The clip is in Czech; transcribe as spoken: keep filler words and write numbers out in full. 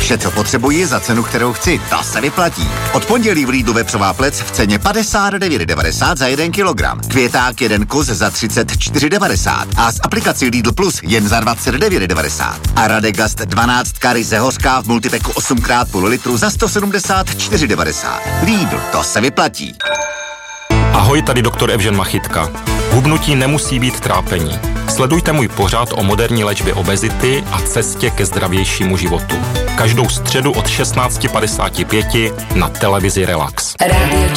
Vše, co potřebuji za cenu, kterou chci, to se vyplatí. Od pondělí v Lidlu vepřová plec v ceně padesát devět devadesát za jeden kilogram. Květák jeden kus za třicet čtyři devadesát a s aplikací Lidl Plus jen za dvacet devět devadesát. A Radegast dvanáct ryze hořká v multipeku osm krát půl litru za sto sedmdesát čtyři devadesát. Lidl, to se vyplatí. Ahoj, tady doktor Evžen Machytka. Hubnutí nemusí být trápení. Sledujte můj pořad o moderní léčbě obezity a cestě ke zdravějšímu životu. Každou středu od šestnáct padesát pět na televizi Relax. Radio